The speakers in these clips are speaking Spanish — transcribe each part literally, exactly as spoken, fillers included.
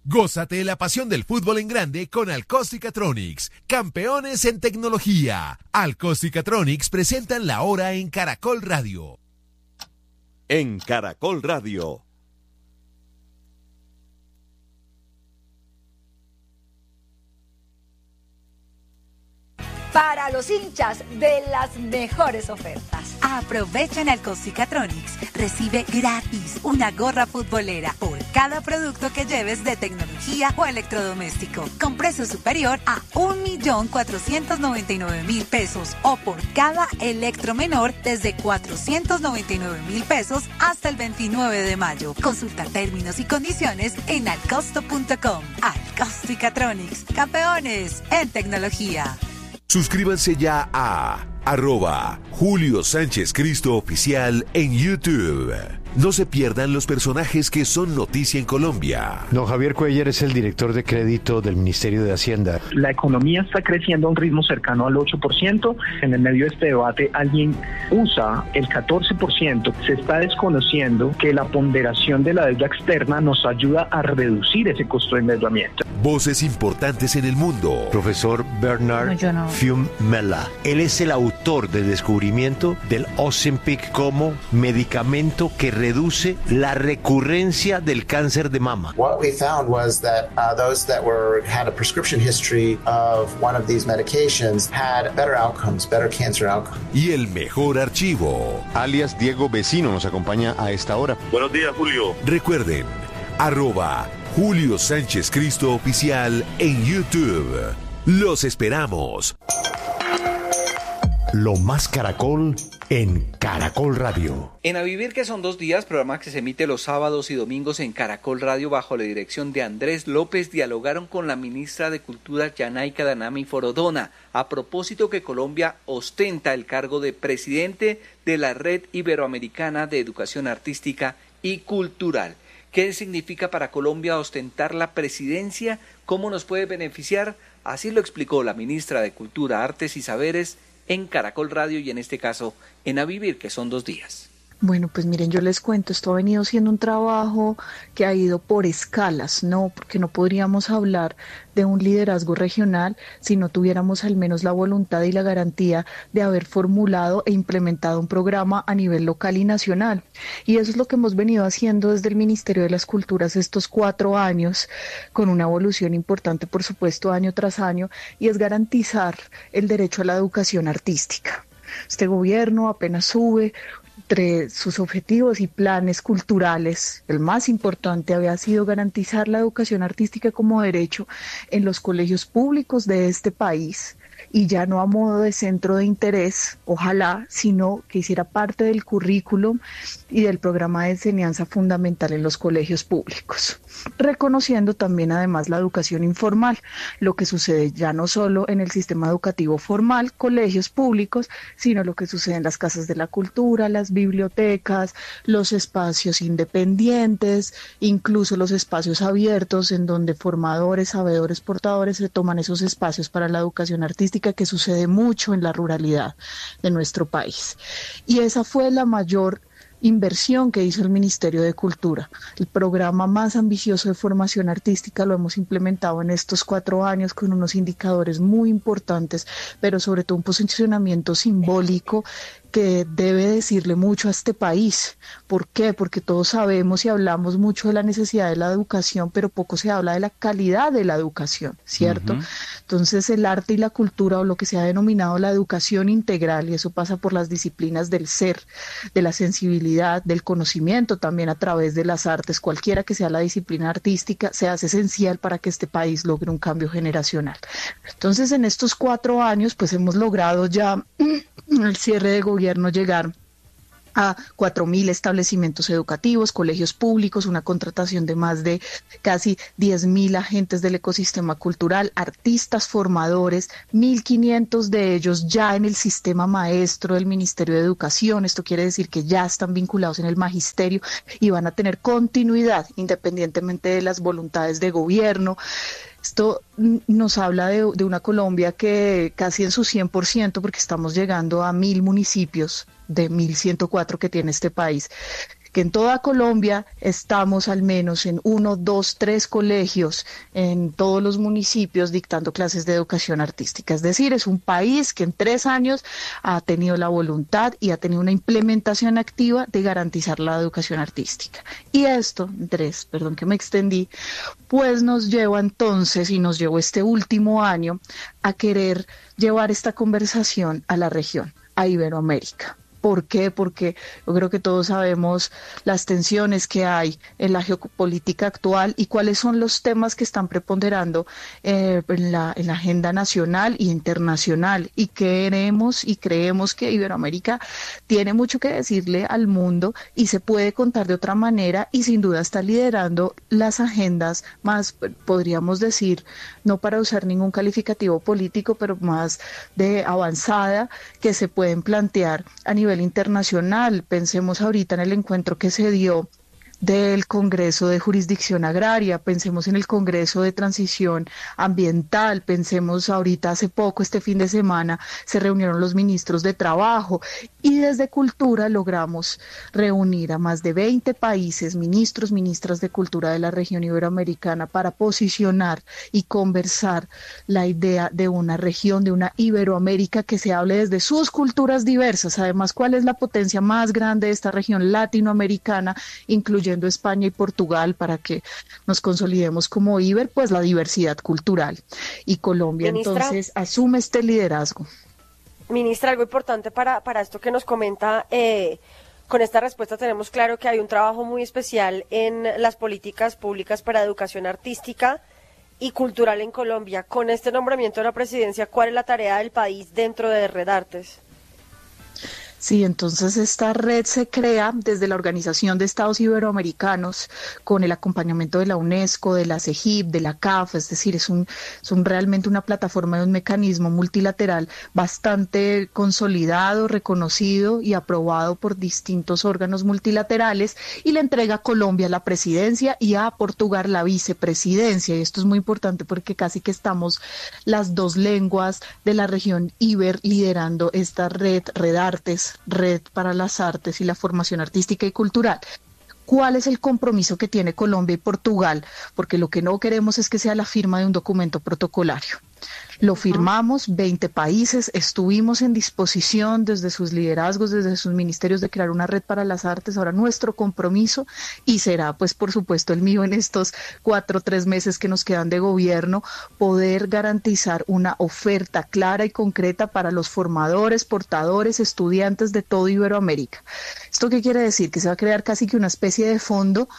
Gózate la pasión del fútbol en grande con Alcóstica-Tronics, campeones en tecnología. Alcóstica-Tronics presentan la hora en Caracol Radio. En Caracol Radio. Para los hinchas de las mejores ofertas. Aprovecha en Alcóstica-Tronics. Recibe gratis una gorra futbolera por cada producto que lleves de tecnología o electrodoméstico, con precio superior a un millón cuatrocientos noventa y nueve mil pesos, o por cada electro menor desde cuatrocientos noventa y nueve mil pesos hasta el veintinueve de mayo. Consulta términos y condiciones en alcosto punto com. Alcóstica-Tronics, campeones en tecnología. Suscríbanse ya a arroba Julio Sánchez Cristo Oficial en YouTube. No se pierdan los personajes que son noticia en Colombia. Don Javier Cuellar es el director de crédito del Ministerio de Hacienda. La economía está creciendo a un ritmo cercano al ocho por ciento. En el medio de este debate alguien usa el catorce por ciento. Se está desconociendo que la ponderación de la deuda externa nos ayuda a reducir ese costo de endeudamiento. Voces importantes en el mundo. Profesor Bernard No, yo no. Fiumella. Él es el autor del descubrimiento del Ozempic como medicamento que reduce la recurrencia del cáncer de mama. What we found was that uh, those that were had a prescription history of one of these medications had better outcomes, better cancer outcomes. Y el mejor archivo. Alias Diego Vecino nos acompaña a esta hora. Buenos días, Julio. Recuerden, arroba Julio Sánchez Cristo Oficial en YouTube. Los esperamos. Lo más Caracol en Caracol Radio. En A Vivir que son dos días, programa que se emite los sábados y domingos en Caracol Radio bajo la dirección de Andrés López, dialogaron con la ministra de Cultura Yanaika Danami Forodona a propósito que Colombia ostenta el cargo de presidente de la Red Iberoamericana de Educación Artística y Cultural. ¿Qué significa para Colombia ostentar la presidencia? ¿Cómo nos puede beneficiar? Así lo explicó la ministra de Cultura, Artes y Saberes en Caracol Radio y en este caso en A Vivir que son dos días. Bueno, pues miren, yo les cuento, esto ha venido siendo un trabajo que ha ido por escalas, ¿no? Porque no podríamos hablar de un liderazgo regional si no tuviéramos al menos la voluntad y la garantía de haber formulado e implementado un programa a nivel local y nacional. Y eso es lo que hemos venido haciendo desde el Ministerio de las Culturas estos cuatro años, con una evolución importante, por supuesto, año tras año, y es garantizar el derecho a la educación artística. Este gobierno apenas sube. Entre sus objetivos y planes culturales, el más importante había sido garantizar la educación artística como derecho en los colegios públicos de este país, y ya no a modo de centro de interés, ojalá, sino que hiciera parte del currículum y del programa de enseñanza fundamental en los colegios públicos, reconociendo también además la educación informal, lo que sucede ya no solo en el sistema educativo formal, colegios públicos, sino lo que sucede en las casas de la cultura, las bibliotecas, los espacios independientes, incluso los espacios abiertos en donde formadores, sabedores, portadores se toman esos espacios para la educación artística, que sucede mucho en la ruralidad de nuestro país. Y esa fue la mayor inversión que hizo el Ministerio de Cultura. El programa más ambicioso de formación artística lo hemos implementado en estos cuatro años con unos indicadores muy importantes, pero sobre todo un posicionamiento simbólico que debe decirle mucho a este país. ¿Por qué? Porque todos sabemos y hablamos mucho de la necesidad de la educación, pero poco se habla de la calidad de la educación, ¿cierto? Uh-huh. Entonces el arte y la cultura, o lo que se ha denominado la educación integral, y eso pasa por las disciplinas del ser, de la sensibilidad, del conocimiento, también a través de las artes, cualquiera que sea la disciplina artística, se hace esencial para que este país logre un cambio generacional. Entonces en estos cuatro años pues hemos logrado ya el cierre de gobierno llegar a cuatro mil establecimientos educativos, colegios públicos, una contratación de más de casi diez mil agentes del ecosistema cultural, artistas formadores, mil quinientos de ellos ya en el sistema maestro del Ministerio de Educación. Esto quiere decir que ya están vinculados en el magisterio y van a tener continuidad independientemente de las voluntades de gobierno. Esto nos habla de, de una Colombia que casi en su cien por ciento, porque estamos llegando a mil municipios de mil ciento cuatro que tiene este país, que en toda Colombia estamos al menos en uno, dos, tres colegios en todos los municipios dictando clases de educación artística. Es decir, es un país que en tres años ha tenido la voluntad y ha tenido una implementación activa de garantizar la educación artística. Y esto, Andrés, perdón que me extendí, pues nos lleva entonces y nos llevó este último año a querer llevar esta conversación a la región, a Iberoamérica. ¿Por qué? Porque yo creo que todos sabemos las tensiones que hay en la geopolítica actual y cuáles son los temas que están preponderando eh, en, la, en la agenda nacional e internacional. Y queremos y creemos que Iberoamérica tiene mucho que decirle al mundo y se puede contar de otra manera y sin duda está liderando las agendas más, podríamos decir, no para usar ningún calificativo político, pero más de avanzada que se pueden plantear a nivel internacional. Pensemos ahorita en el encuentro que se dio del Congreso de Jurisdicción Agraria, pensemos en el Congreso de Transición Ambiental, pensemos ahorita hace poco, este fin de semana, se reunieron los ministros de Trabajo y desde Cultura logramos reunir a más de veinte países, ministros, ministras de Cultura de la región iberoamericana para posicionar y conversar la idea de una región, de una Iberoamérica que se hable desde sus culturas diversas. Además, ¿cuál es la potencia más grande de esta región latinoamericana, incluyendo España y Portugal, para que nos consolidemos como Iber? Pues la diversidad cultural. Y Colombia, ministra, entonces asume este liderazgo. Ministra, algo importante para, para esto que nos comenta, eh, con esta respuesta tenemos claro que hay un trabajo muy especial en las políticas públicas para educación artística y cultural en Colombia. Con este nombramiento de la presidencia, ¿cuál es la tarea del país dentro de Red Artes? Sí, entonces esta red se crea desde la Organización de Estados Iberoamericanos con el acompañamiento de la UNESCO, de la CEGIP, de la C A F, es decir, es un, es un realmente una plataforma de un mecanismo multilateral bastante consolidado, reconocido y aprobado por distintos órganos multilaterales, y le entrega a Colombia la presidencia y a Portugal la vicepresidencia. Y esto es muy importante porque casi que estamos las dos lenguas de la región Iber liderando esta red, Red Artes, Red para las Artes y la Formación Artística y Cultural. ¿Cuál es el compromiso que tiene Colombia y Portugal? Porque lo que no queremos es que sea la firma de un documento protocolario. Lo firmamos, veinte países, estuvimos en disposición desde sus liderazgos, desde sus ministerios, de crear una red para las artes. Ahora nuestro compromiso, y será pues por supuesto el mío en estos cuatro o tres meses que nos quedan de gobierno, poder garantizar una oferta clara y concreta para los formadores, portadores, estudiantes de todo Iberoamérica. ¿Esto qué quiere decir? Que se va a crear casi que una especie de fondo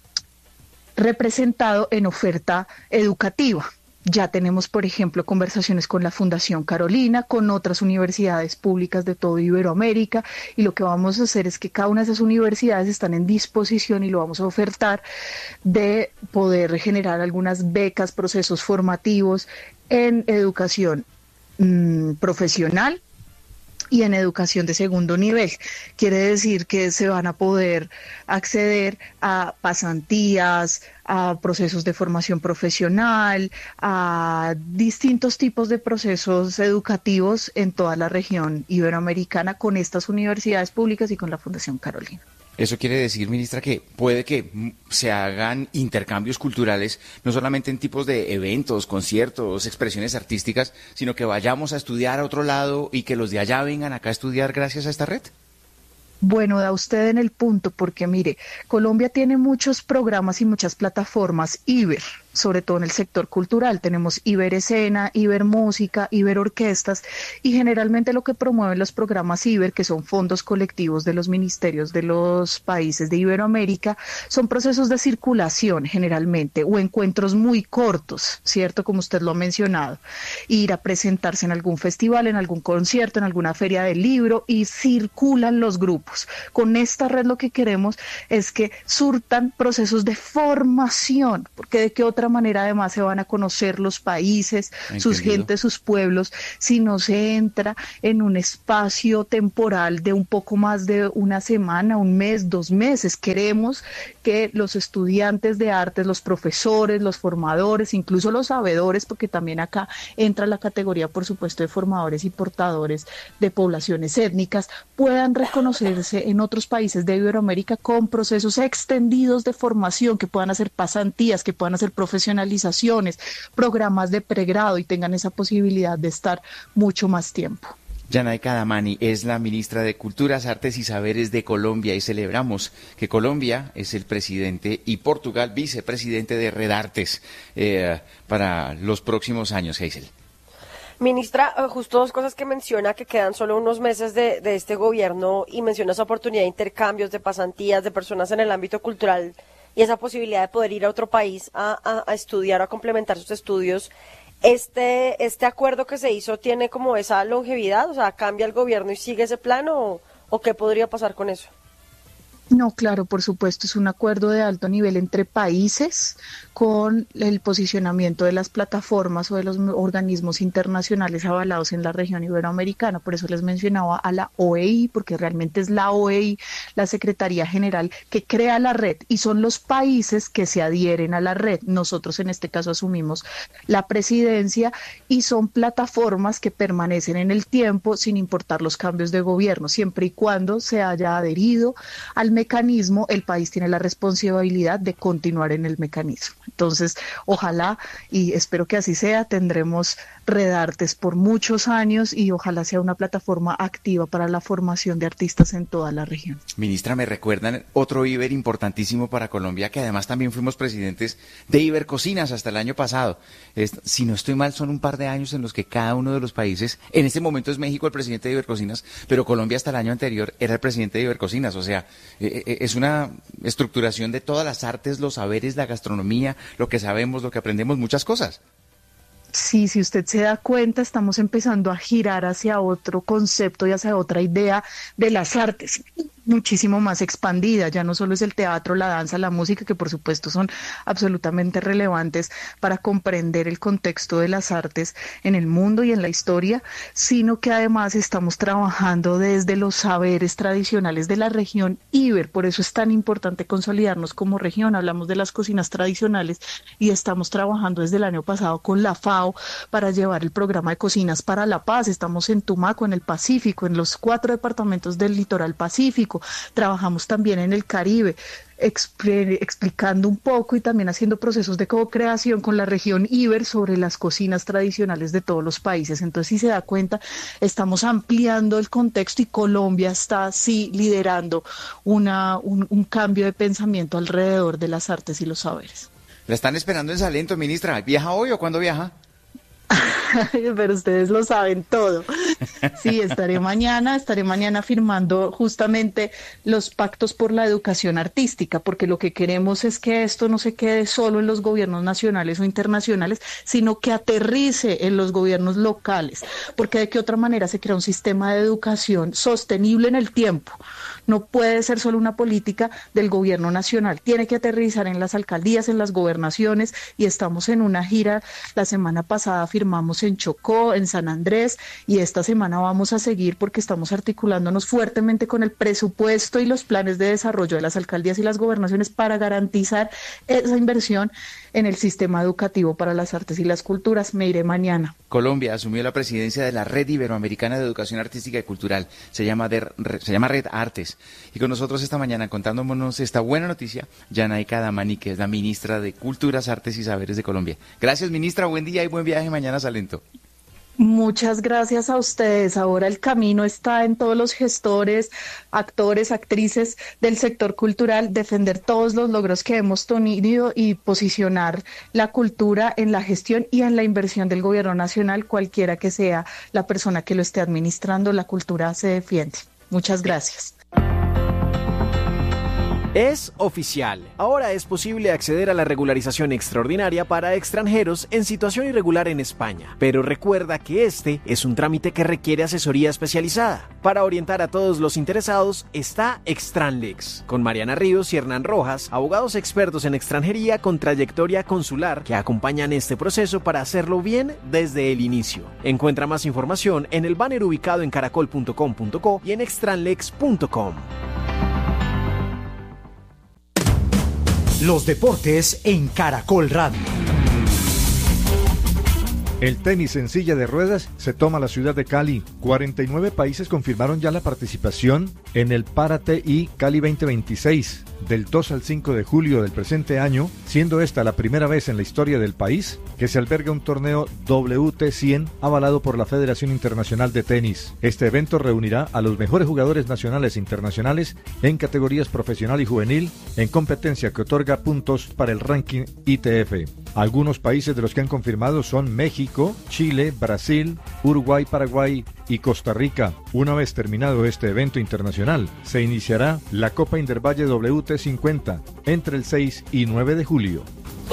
representado en oferta educativa. Ya tenemos, por ejemplo, conversaciones con la Fundación Carolina, con otras universidades públicas de todo Iberoamérica, y lo que vamos a hacer es que cada una de esas universidades están en disposición, y lo vamos a ofertar, de poder generar algunas becas, procesos formativos en educación mmm, profesional y en educación de segundo nivel. Quiere decir que se van a poder acceder a pasantías, a procesos de formación profesional, a distintos tipos de procesos educativos en toda la región iberoamericana con estas universidades públicas y con la Fundación Carolina. Eso quiere decir, ministra, que puede que se hagan intercambios culturales, no solamente en tipos de eventos, conciertos, expresiones artísticas, sino que vayamos a estudiar a otro lado y que los de allá vengan acá a estudiar gracias a esta red. Bueno, da usted en el punto, porque mire, Colombia tiene muchos programas y muchas plataformas Iber, sobre todo en el sector cultural. Tenemos Iber Escena, Iber Música, Iber Orquestas, y generalmente lo que promueven los programas Iber, que son fondos colectivos de los ministerios de los países de Iberoamérica, son procesos de circulación generalmente, o encuentros muy cortos, ¿cierto? Como usted lo ha mencionado, ir a presentarse en algún festival, en algún concierto, en alguna feria del libro, y circulan los grupos. Con esta red lo que queremos es que surtan procesos de formación, porque de qué otra manera además se van a conocer los países, Entendido. sus gentes, sus pueblos, si no se entra en un espacio temporal de un poco más de una semana, un mes, dos meses. Queremos que los estudiantes de artes, los profesores, los formadores, incluso los sabedores, porque también acá entra la categoría, por supuesto, de formadores y portadores de poblaciones étnicas, puedan reconocerse en otros países de Iberoamérica con procesos extendidos de formación, que puedan hacer pasantías, que puedan hacer profesionalizaciones, programas de pregrado y tengan esa posibilidad de estar mucho más tiempo. Yanaika Damani es la ministra de Culturas, Artes y Saberes de Colombia y celebramos que Colombia es el presidente y Portugal vicepresidente de Redartes eh, para los próximos años, Hazel. Ministra, justo dos cosas que menciona, que quedan solo unos meses de, de este gobierno, y menciona esa oportunidad de intercambios, de pasantías, de personas en el ámbito cultural y esa posibilidad de poder ir a otro país a, a, a estudiar o a complementar sus estudios. Este, este acuerdo que se hizo tiene como esa longevidad, o sea, ¿cambia el gobierno y sigue ese plan o, o qué podría pasar con eso? No, claro, por supuesto, es un acuerdo de alto nivel entre países con el posicionamiento de las plataformas o de los organismos internacionales avalados en la región iberoamericana. Por eso les mencionaba a la O E I, porque realmente es la O E I, la Secretaría General, que crea la red y son los países que se adhieren a la red. Nosotros en este caso asumimos la presidencia y son plataformas que permanecen en el tiempo sin importar los cambios de gobierno, siempre y cuando se haya adherido al mecanismo, el país tiene la responsabilidad de continuar en el mecanismo. Entonces, ojalá, y espero que así sea, tendremos Redartes por muchos años y ojalá sea una plataforma activa para la formación de artistas en toda la región. Ministra, me recuerdan otro Iber importantísimo para Colombia, que además también fuimos presidentes de Ibercocinas hasta el año pasado. Es, si no estoy mal, son un par de años en los que cada uno de los países, en este momento es México el presidente de Ibercocinas, pero Colombia hasta el año anterior era el presidente de Ibercocinas. O sea, eh, eh, es una estructuración de todas las artes, los saberes, la gastronomía, lo que sabemos, lo que aprendemos, muchas cosas. Sí, si usted se da cuenta, estamos empezando a girar hacia otro concepto y hacia otra idea de las artes, muchísimo más expandida. Ya no solo es el teatro, la danza, la música, que por supuesto son absolutamente relevantes para comprender el contexto de las artes en el mundo y en la historia, sino que además estamos trabajando desde los saberes tradicionales de la región Iber. Por eso es tan importante consolidarnos como región. Hablamos de las cocinas tradicionales y estamos trabajando desde el año pasado con la FAO para llevar el programa de Cocinas para la Paz. Estamos en Tumaco, en el Pacífico, en los cuatro departamentos del litoral pacífico. Trabajamos también en el Caribe, expl- explicando un poco y también haciendo procesos de co-creación con la región Iber sobre las cocinas tradicionales de todos los países. Entonces, si se da cuenta, estamos ampliando el contexto y Colombia está, sí, liderando una, un, un cambio de pensamiento alrededor de las artes y los saberes. ¿La están esperando en Salento, ministra? ¿Viaja hoy o cuándo viaja? Pero ustedes lo saben todo. Sí, estaré mañana, estaré mañana firmando justamente los pactos por la educación artística, porque lo que queremos es que esto no se quede solo en los gobiernos nacionales o internacionales, sino que aterrice en los gobiernos locales, porque de qué otra manera se crea un sistema de educación sostenible en el tiempo. No puede ser solo una política del gobierno nacional, tiene que aterrizar en las alcaldías, en las gobernaciones, y estamos en una gira. La semana pasada firmamos en Chocó, en San Andrés, y esta semana vamos a seguir porque estamos articulándonos fuertemente con el presupuesto y los planes de desarrollo de las alcaldías y las gobernaciones para garantizar esa inversión en el sistema educativo para las artes y las culturas. Me iré mañana. Colombia asumió la presidencia de la Red Iberoamericana de Educación Artística y Cultural. Se llama, de, se llama Red Artes. Y con nosotros esta mañana, contándonos esta buena noticia, Yanaika Damani, que es la ministra de Culturas, Artes y Saberes de Colombia. Gracias, ministra. Buen día y buen viaje mañana a Salento. Muchas gracias a ustedes. Ahora el camino está en todos los gestores, actores, actrices del sector cultural, defender todos los logros que hemos tenido y posicionar la cultura en la gestión y en la inversión del gobierno nacional, cualquiera que sea la persona que lo esté administrando. La cultura se defiende. Muchas gracias. Es oficial. Ahora es posible acceder a la regularización extraordinaria para extranjeros en situación irregular en España. Pero recuerda que este es un trámite que requiere asesoría especializada. Para orientar a todos los interesados está Extranlex, con Mariana Ríos y Hernán Rojas, abogados expertos en extranjería con trayectoria consular que acompañan este proceso para hacerlo bien desde el inicio. Encuentra más información en el banner ubicado en caracol punto com punto co y en extranlex punto com. Los deportes en Caracol Radio. El tenis en silla de ruedas se toma la ciudad de Cali. cuarenta y nueve países confirmaron ya la participación en el Para-T I Cali veinte veintiséis del dos al cinco de julio del presente año, siendo esta la primera vez en la historia del país que se alberga un torneo W T cien avalado por la Federación Internacional de Tenis. Este evento reunirá a los mejores jugadores nacionales e internacionales en categorías profesional y juvenil, en competencia que otorga puntos para el ranking I T F. Algunos países de los que han confirmado son México, Chile, Brasil, Uruguay, Paraguay y Costa Rica. Una vez terminado este evento internacional, se iniciará la Copa Indervalle W T cincuenta entre el seis y nueve de julio.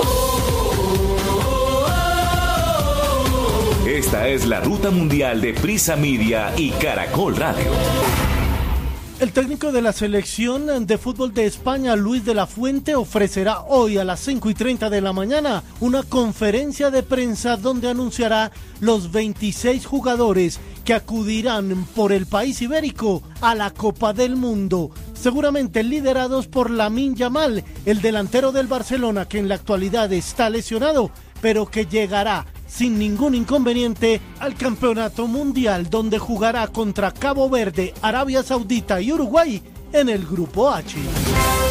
Esta es la ruta mundial de Prisa Media y Caracol Radio. El técnico de la selección de fútbol de España, Luis de la Fuente, ofrecerá hoy a las cinco y treinta de la mañana una conferencia de prensa donde anunciará los veintiséis jugadores que acudirán por el país ibérico a la Copa del Mundo, seguramente liderados por Lamine Yamal, el delantero del Barcelona que en la actualidad está lesionado, pero que llegará sin ningún inconveniente al Campeonato Mundial, donde jugará contra Cabo Verde, Arabia Saudita y Uruguay en el Grupo H.